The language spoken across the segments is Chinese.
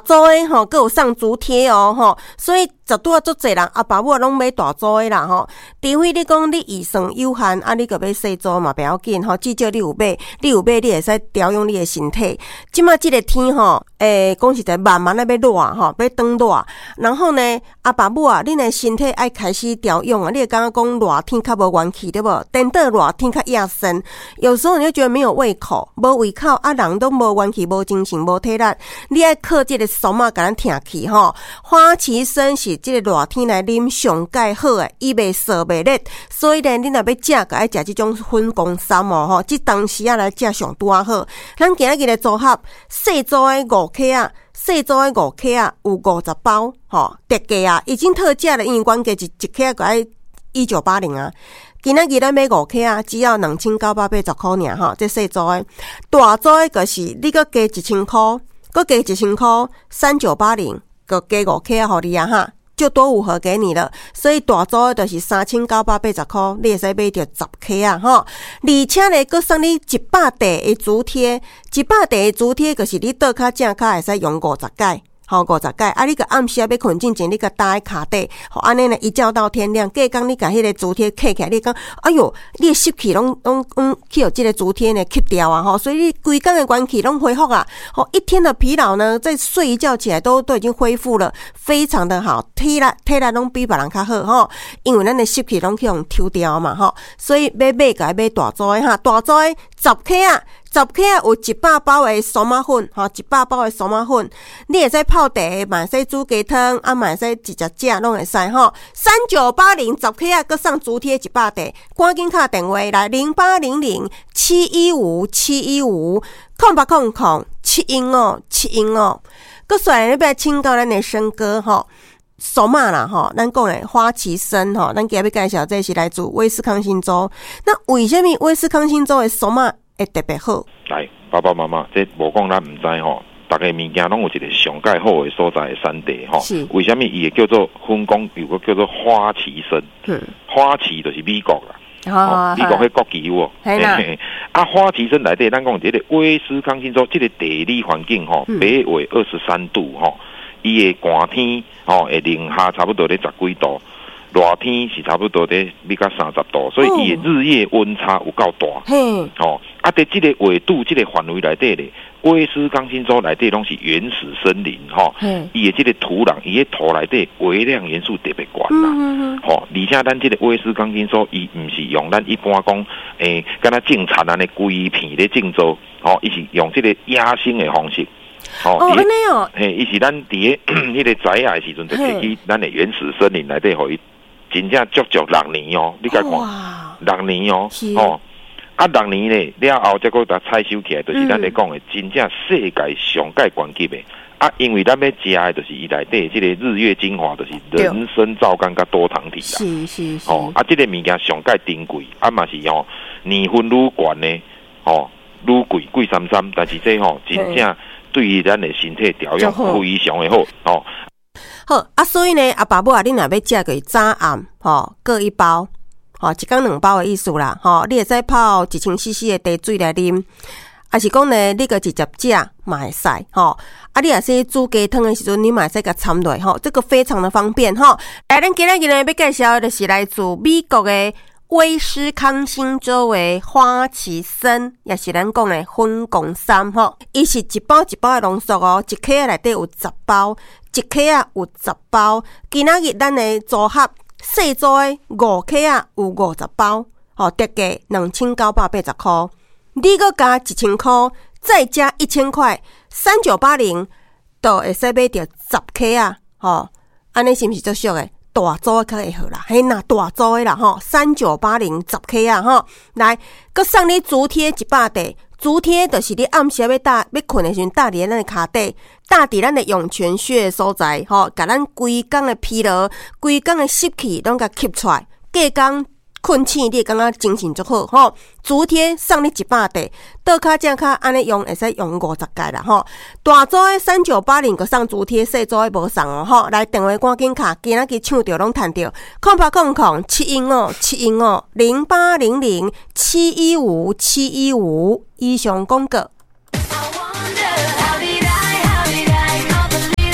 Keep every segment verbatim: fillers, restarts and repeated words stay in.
组的吼，还有送竹贴哦吼，所以绝对足侪人阿爸母拢买大组的啦吼。除非你讲你预算有限，啊，你个买细组嘛不要紧吼，至少你有买，你有买你会使调用你的身体。即马即个天吼，诶，讲实在慢慢的要热吼，要转热，然后呢，阿爸母啊，恁的身体爱开始调用啊，你会感觉讲热天较无元气对无？等到热天较夜深，有时候你就觉得没有胃口，无胃口啊，人都无元气、无精神、无体力，你爱靠即个酸啊，甲咱挺起吼。花旗参是即个热天来啉上介好诶，伊袂涩袂热，所以呢，你若要食，个爱食即种粉公参哦吼，即当时啊来食上拄啊好。咱今日的组合，细组诶五克啊，细组诶五克啊，有五十包吼，特价啊，已经特价了，因为原价一一克个爱一九八零啊。今仔日咱买五克啊，只要两千九百八十块尔吼，这细组诶，大组诶就是你搁加一千块，搁加一千块，三九八零，搁加五克啊，互你啊哈。就多五盒给你了，所以大组的就是三千九百八十块，你会使买到十克啊吼！而且呢，佮送你一百袋的竹贴，一百袋的竹贴就是你倒骹正骹会使用五十盖。好五十盖，啊！你个暗时要困进前，你个搭在骹底，好安尼呢，一觉到天亮。隔天你甲迄个竹贴刻起来，你讲，哎哟，你的湿气拢拢拢去有这个竹贴呢吸掉啊！吼，所以你规天的元气拢恢复啊！好，一天的疲劳呢，再睡一觉起来都都已经恢复了，非常的好，体力体力拢比别人较好吼。因为咱的湿气拢去用抽掉嘛吼，所以买买个买大组的哈，大组的十克啊。十克啊，有一百包的酸麻粉，吼，一百包的酸麻粉，你会使泡茶，嘛会使煮鸡汤，啊，嘛会使直接食，拢会使吼。三九八零十克啊，搁送竹贴一百袋，赶紧打电话来零八零零七一五七一五空八空空七一五七一五，搁虽然你要请教咱的生哥吼。索玛啦吼，咱讲诶花旗参吼，咱今日要介绍这是来自威斯康星州。那为什么威斯康星州的索玛会特别好？ 来，爸爸妈妈，这无讲咱唔知吼，大家物件拢有一个上介好的所在的产地吼。为什么伊会叫做分工，有个叫做花旗参？嗯，花旗就是美国啦。哦，美国迄国旗有哦。嘿啊，花旗参内底，咱讲这个威斯康星州这个地理环境吼，北纬二十三度吼。伊的寒天吼，会零下差不多咧十几度，热天是差不多咧要到三十度，所以伊的日夜温差有够大。嘿，吼，啊，在这个纬度、这个范围内底咧，威斯康星州内底拢是原始森林，吼，伊的这个土壤，伊的土内底微量元素特别高啦，吼，而且咱这个威斯康星州，伊唔是用咱一般讲，诶，敢若种田安尼规片咧种植，吼，伊是用这个野生的方式。 哦，安尼哦， 嘿，伊是咱伫个迄个宅啊时阵，就摕去咱的原始森林内底，互伊真正足足六年哦，你甲看六年哦，哦，啊六年咧了后，再搁甲采收起来，就是咱咧讲的真正世界上界关键的啊，因为咱要食的，就是伊内底即个日月精华，就是人参、皂苷甲多糖体啦， 是是是， 哦，啊，即、这个物件上界珍贵，啊嘛是哦，年份愈悬呢，哦，愈贵贵三三，但是这吼、哦、真正。对于咱的身体调养非常的好哦。 好啊，所以呢，阿爸母啊，你若要食个早暗吼，各一包，吼，一天两包的意思啦，吼，你会使泡一千 C C 的茶水来啉，还是讲呢，你个直接食嘛会使吼，啊，你也是煮鸡汤的时阵，你嘛会使甲掺落吼，这个非常的方便吼。来，咱今日呢要介绍的是来自美国的。威斯康星州的花旗参，也是咱讲的粉公参吼，伊是一包一包的浓缩哦，一克内底有十包，一克啊有十包。今仔日咱的组合细组的五克啊有五十包，吼，特价两千九百八十块，你搁加一千块，再加一千块，三九八零就会使买到十克啊，吼，安尼是毋是足俗的？大组的较会好啦，嘿呐，大组的啦吼，三九八零十克啊吼，来，佮送你竹贴一百袋，竹贴就是你暗时要搭要困的时阵搭伫咱的骹底，搭伫咱的涌泉穴所在吼，甲咱规工的疲劳、规工的湿气拢甲吸出来，隔工困醒你感觉精神足好吼。竹贴送你一百袋，倒骹正骹安尼用会使用五十盖啦吼。大组的三九八零个送竹贴，细组的无送哦吼。来电话赶紧卡，今仔日抢着拢趁着，空八空空七一五七一五零八零零七一五七一五以上广告。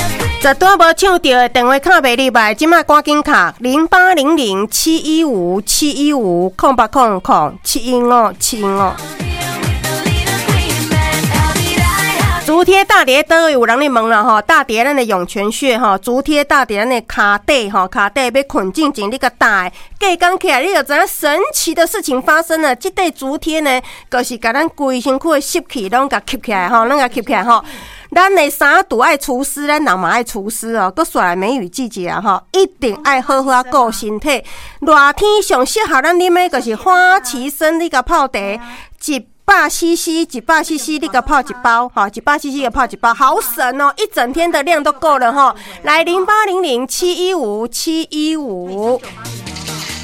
十段无抢到的电话卡袂入来，即马赶紧卡零八零零七一五七一五空八空空七一五七一五。足贴大蝶倒位有人咧问啦吼，大蝶咱的涌泉穴吼，足贴大蝶咱的骹底吼，骹底要困进前你个大的，隔讲起来你就知影神奇的事情发生了。这块足贴呢，就是甲咱规身躯的湿气拢甲吸起来吼，拢甲吸起来吼。咱的衫拄爱除湿，咱人嘛爱除湿哦。搁煞来梅雨季节啊吼，一定爱好好顾身体。热天上适合咱啉的，就是花旗参，你甲泡茶一百 C C， 一百 C C， 你个泡一包，哈，一百 C C 个泡一包，好省哦，一整天的量都够了哈。来零八零零七一五七一五。